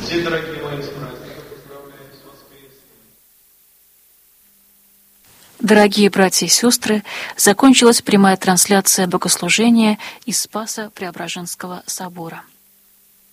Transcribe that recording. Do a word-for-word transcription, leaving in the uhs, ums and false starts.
Все дорогие мои с праздником, поздравляю с воскресным. Дорогие братья и сестры, закончилась прямая трансляция богослужения из Спаса-Преображенского собора.